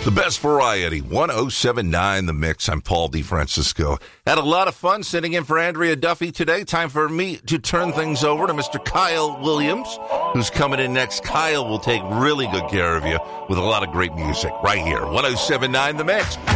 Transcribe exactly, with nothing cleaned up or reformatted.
The best variety, one oh seven point nine The Mix. I'm Paul DeFrancisco. Had a lot of fun sitting in for Andrea Duffy today. Time for me to turn things over to Mister Kyle Williams, who's coming in next. Kyle will take really good care of you with a lot of great music right here. one oh seven point nine The Mix.